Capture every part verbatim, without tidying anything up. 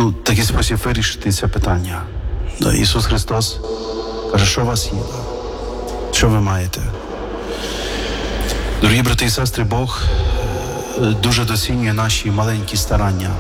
ну, такий спосіб вирішити це питання. Ісус Христос каже, що у вас є, що ви маєте. Дорогі брати і сестри, Бог дуже доцінює наші маленькі старання.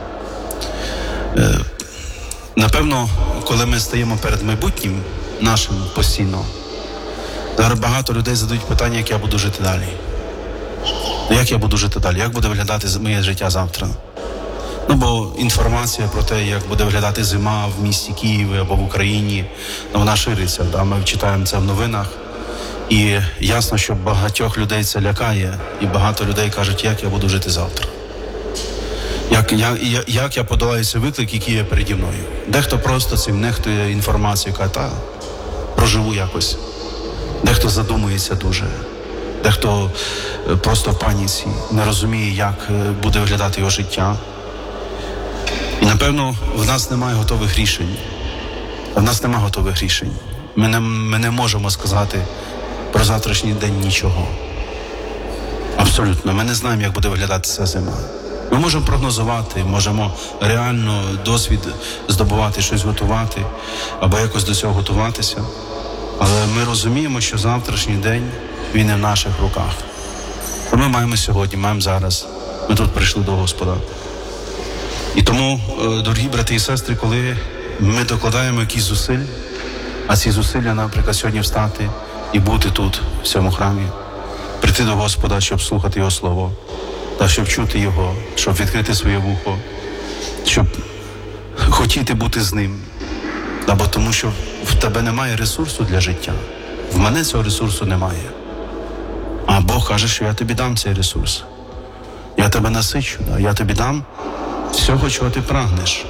Напевно, коли ми стаємо перед майбутнім нашим постійно, зараз багато людей задають питання, як я буду жити далі. Як я буду жити далі? Як буде виглядати моє життя завтра? Ну, бо інформація про те, як буде виглядати зима в місті Києві або в Україні, вона шириться. Да? Ми читаємо це в новинах. І ясно, що багатьох людей це лякає. І багато людей кажуть, як я буду жити завтра. Як, як, як я подолаю цей виклик, який є переді мною. Дехто просто цим нехтує інформацію, каже, та, проживу якось. Дехто задумується дуже. Дехто просто в паніці, не розуміє, як буде виглядати його життя. І, напевно, в нас немає готових рішень. В нас немає готових рішень. Ми не, ми не можемо сказати про завтрашній день нічого. Абсолютно. Ми не знаємо, як буде виглядати ця зима. Ми можемо прогнозувати, можемо реально досвід здобувати, щось готувати, або якось до цього готуватися. Але ми розуміємо, що завтрашній день, він не в наших руках. Ми маємо сьогодні, маємо зараз. Ми тут прийшли до Господа. І тому, дорогі брати і сестри, коли ми докладаємо якісь зусиль, а ці зусилля, наприклад, сьогодні встати і бути тут, в цьому храмі, прийти до Господа, щоб слухати Його Слово, та щоб чути Його, щоб відкрити своє вухо, щоб хотіти бути з Ним. Або тому, що в тебе немає ресурсу для життя. В мене цього ресурсу немає. А Бог каже, що я тобі дам цей ресурс. Я тебе насичу, да? Я тобі дам всього, чого ти прагнеш.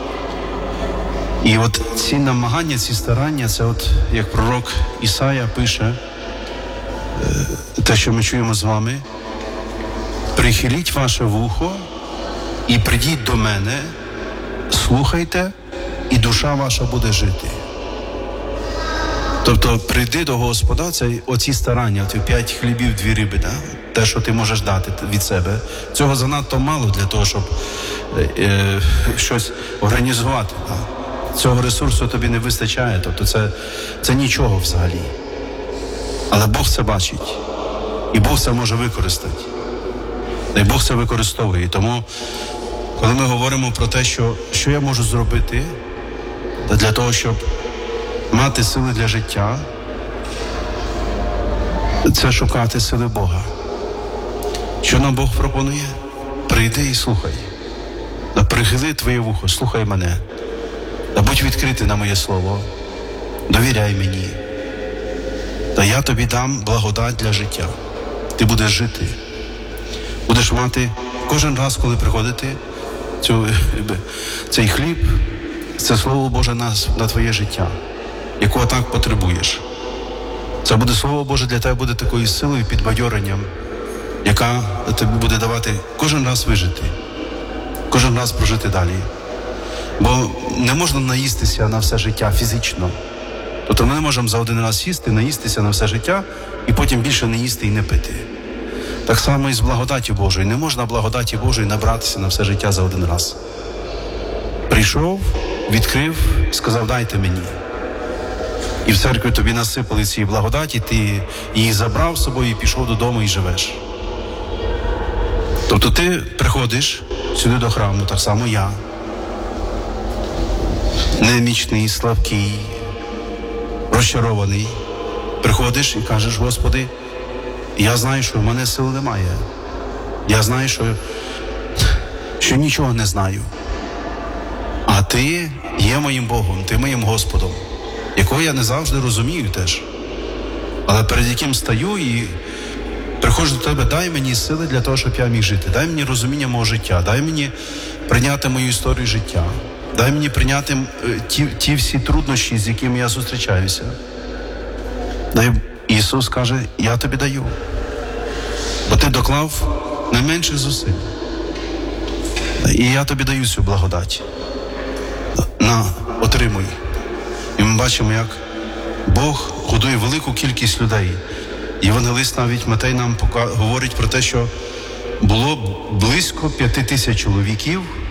І от ці намагання, ці старання, це от, як пророк Ісая пише, те, що ми чуємо з вами, «Прихиліть ваше вухо і прийдіть до мене, слухайте, і душа ваша буде жити». Тобто прийди до Господа, це оці старання, оці п'ять хлібів, дві риби, да? Те, що ти можеш дати від себе. Цього занадто мало для того, щоб е, е, щось організувати. Да? Цього ресурсу тобі не вистачає, тобто це, це нічого взагалі. Але Бог це бачить. І Бог це може використати. І Бог це використовує. І тому, коли ми говоримо про те, що, що я можу зробити для того, щоб мати сили для життя, це шукати сили Бога. Що нам Бог пропонує? Прийди і слухай. Да прихили твоє вухо, слухай мене. Да будь відкритий на моє слово. Довіряй мені. Та я тобі дам благодать для життя. Ти будеш жити. Будеш мати кожен раз, коли приходити цю, цей хліб, це Слово Боже на, на твоє життя, якого так потребуєш. Це буде Слово Боже для тебе буде такою силою, підбадьоренням, яка тобі буде давати кожен раз вижити, кожен раз прожити далі. Бо не можна наїстися на все життя фізично. Тобто ми не можемо за один раз сісти, наїстися на все життя і потім більше не їсти і не пити. Так само і з благодаті Божої. Не можна благодаті Божої набратися на все життя за один раз. Прийшов, відкрив, сказав, дайте мені. І в церкві тобі насипали ці благодаті, ти її забрав з собою і пішов додому і живеш. Тобто ти приходиш сюди до храму, так само я. Немічний, слабкий, розчарований. Приходиш і кажеш, Господи, я знаю, що в мене сил немає. Я знаю, що, що нічого не знаю. А Ти є моїм Богом, Ти моїм Господом, якого я не завжди розумію теж. Але перед яким стаю і приходжу до Тебе, дай мені сили для того, щоб я міг жити. Дай мені розуміння мого життя, дай мені прийняти мою історію життя. Дай мені прийняти ті, ті всі труднощі, з якими я зустрічаюся. Дай, Ісус каже, я тобі даю. Бо ти доклав найменших зусиль. І я тобі даю цю благодать. На, отримуй. І ми бачимо, як Бог годує велику кількість людей. Євангелист навіть Матей нам пока говорить про те, що було близько п'яти тисяч чоловіків,